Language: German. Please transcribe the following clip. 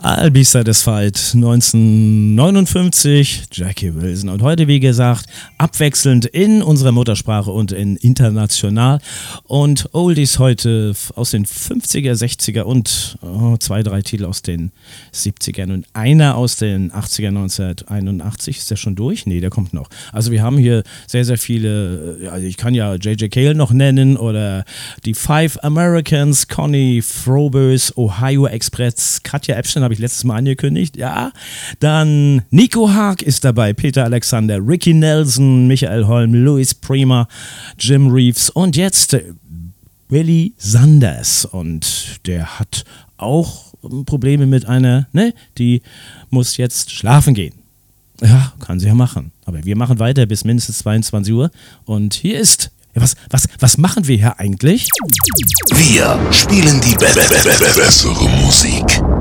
I'll Be Satisfied 1959, Jackie Wilson. Und heute, wie gesagt, abwechselnd in unserer Muttersprache und in international. Und Oldies heute aus den 50er, 60er und 2, 3 Titel aus den 70ern und einer aus den 80er, 1981. Ist der schon durch? Nee, der kommt noch. Also wir haben hier sehr, sehr viele, ich kann ja J.J. Cale noch nennen oder die Five Americans, Connie Frobös, Ohio Express, Katja Epstein habe ich letztes Mal angekündigt, ja. Dann Nico Haag ist dabei, Peter Alexander, Ricky Nelson, Michael Holm, Louis Prima, Jim Reeves und jetzt Billy Sanders. Und der hat auch Probleme mit einer, die muss jetzt schlafen gehen. Ja, kann sie ja machen. Aber wir machen weiter bis mindestens 22 Uhr. Und hier ist, was machen wir hier eigentlich? Wir spielen die bessere Musik.